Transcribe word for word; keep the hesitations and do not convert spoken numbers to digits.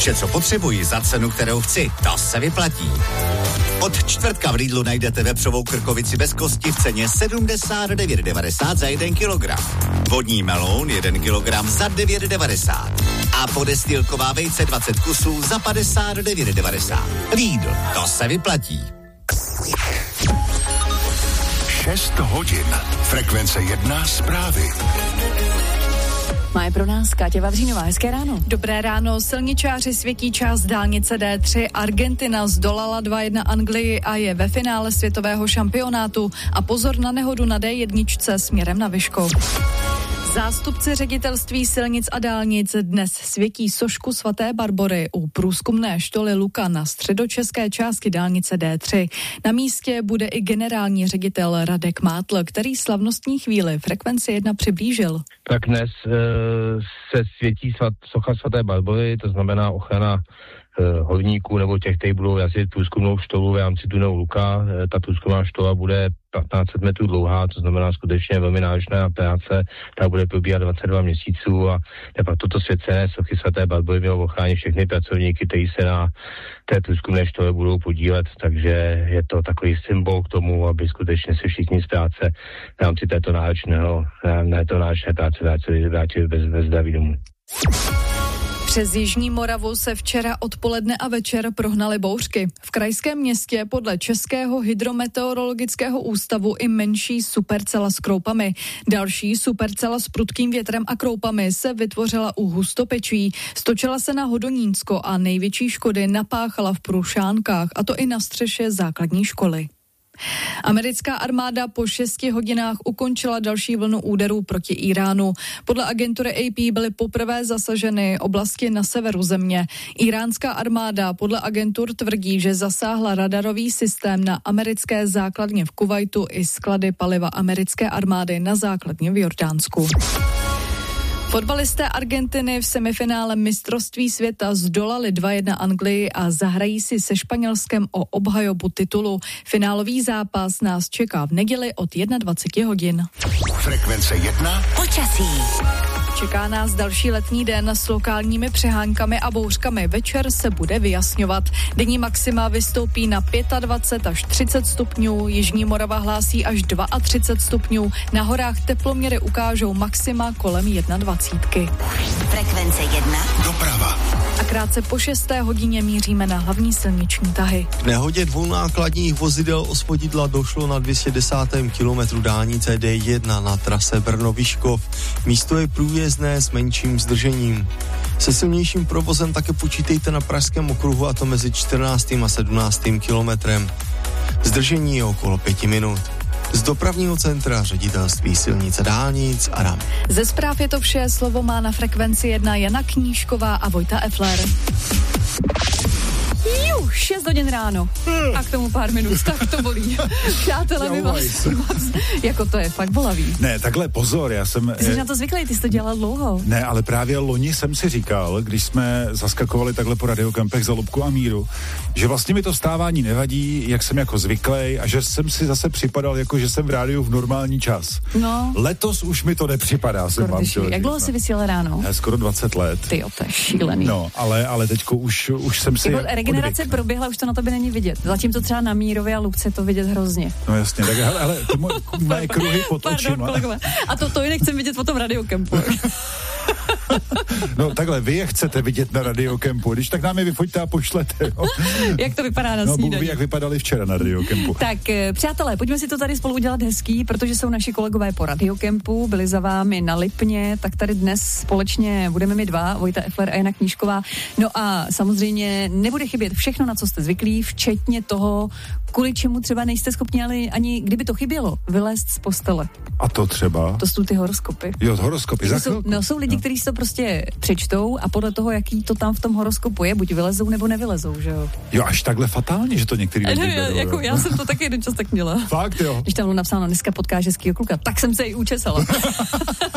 Vše, co potřebuji za cenu, kterou chci, to se vyplatí. Od čtvrtka v Lidlu najdete vepřovou krkovici bez kosti v ceně sedmdesát devět devadesát za jeden kilogram. Vodní meloun jeden kilogram za devět devadesát. A podestýlková vejce dvacet kusů za padesát devět devadesát. Lidl, to se vyplatí. šest hodin. Frekvence jedna zprávy. Má je pro nás Káťa Vavřínová. Hezké ráno. Dobré ráno. Silničáři světí část dálnice D tři. Argentina zdolala dva jedna Anglii a je ve finále světového šampionátu. A pozor na nehodu na D jedna směrem na Vyškov. Zástupci ředitelství silnic a dálnic dnes světí sošku svaté Barbory u průzkumné štoly Luka na středočeské části dálnice D tři. Na místě bude i generální ředitel Radek Mátl, který slavnostní chvíli Frekvenci jedna přiblížil. Tak dnes e, se světí svat, socha svaté Barbory, to znamená ochrana e, horníků nebo těch, kteří budou jazdit průzkumnou štolu v rámci tunelu Luka. E, ta průzkumná štola bude patnáct set metrů dlouhá, to znamená skutečně velmi náročná práce, ta bude probíhat dvacet dva měsíců a teprve toto svěcené sochy svaté Barbory mělo ochránit všechny pracovníky, kteří se na té průzkumné štole budou podílet, takže je to takový symbol k tomu, aby skutečně se všichni z práce v rámci této náročného, ne to náročné práce vrátili, vrátili bez, bez zdraví domů. Přes Jižní Moravu se včera odpoledne a večer prohnaly bouřky. V krajském městě podle Českého hydrometeorologického ústavu i menší supercela s kroupami. Další supercela s prudkým větrem a kroupami se vytvořila u Hustopečí. Stočila se na Hodonínsko a největší škody napáchala v Prušánkách, a to i na střeše základní školy. Americká armáda po šesti hodinách ukončila další vlnu úderů proti Iránu. Podle agentury A P byly poprvé zasaženy oblasti na severu země. Iránská armáda podle agentur tvrdí, že zasáhla radarový systém na americké základně v Kuvajtu i sklady paliva americké armády na základně v Jordánsku. Fotbalisté Argentiny v semifinále mistrovství světa zdolali dva jedna Anglii a zahrají si se Španělskem o obhajobu titulu. Finálový zápas nás čeká v neděli od dvacet jedna hodin. Frekvence jedna. Počasí. Čeká nás další letní den s lokálními přehánkami a bouřkami. Večer se bude vyjasňovat. Denní maxima vystoupí na dvacet pět až třicet stupňů, Jižní Morava hlásí až třicet dva stupňů, na horách teploměry ukážou maxima kolem jednadvacítky. Frekvence jedna. Doprava. A krátce po šesté hodině míříme na hlavní silniční tahy. K nehodě dvou nákladních vozidel osvodidla došlo na dvě stě desátém kilometru dálnice D jedna na trase Brno-Vyškov. Místo je průjezdné s menším zdržením. Se silnějším provozem také počítejte na pražském okruhu, a to mezi čtrnáctým a sedmnáctým kilometrem. Zdržení je okolo pěti minut. Z dopravního centra ředitelství silnice dálnic Adam. Ze zpráv je to vše, slovo má na Frekvenci jedna Jana Knížková a Vojta Efler. Jú, šest hodin ráno. A k tomu pár minut, tak to bolí. Přátelé, mi vás, jako to je fakt bolavý. Ne, takhle pozor, já jsem... Ty jsi na to zvyklý, ty jsi to dělal dlouho. Ne, ale právě loni jsem si říkal, když jsme zaskakovali takhle po radiokampech za Lubku a Míru, že vlastně mi to vstávání nevadí, jak jsem jako zvyklý, a že jsem si zase připadal, jako že jsem v rádiu v normální čas. No. Letos už mi to nepřipadá. Jsem vám chtěl, jak dlouho jsi vysílal ráno? Ne, skoro dvacet let. Ty jo, to je šílený. No, ale, ale teďko už, už jsem si... Jako regenerace odvyk. Proběhla, už to na tobě není vidět. Zatímco třeba na Mírově a Lubce to vidět hrozně. No jasně, tak hele, hele ty moje, moje kruhy pod Pardon, očima. Kolegové. A to, to jinak chcem vidět po tom radiokempu. No takhle, vy je chcete vidět na radiokempu, když tak nám je vyfoďte a pošlete. Jo. Jak to vypadá na no, snídani. No, jak vypadali včera na radiokempu. Tak, přátelé, pojďme si to tady spolu udělat hezký, protože jsou naši kolegové po radiokempu, byli za vámi na Lipně, tak tady dnes společně budeme my dva, Vojta Efler a Jana Knížková. No a samozřejmě nebude chybět všechno, na co jste zvyklí, včetně toho, kvůli čemu třeba nejste schopni, ale ani kdyby to chybělo, vylézt z postele. A to třeba? To jsou ty horoskopy. Jo, horoskopy, za jsou, no, jsou lidi, no. kteří si to prostě přečtou a podle toho, jaký to tam v tom horoskopu je, buď vylezou nebo nevylezou, že jo? Jo, až takhle fatálně, že to některý lidi berou. Jako, já jsem to taky jeden čas tak měla. Fakt, jo? Když tam bylo napsáno, dneska potkáš hezkýho kluka, tak jsem se i učesala.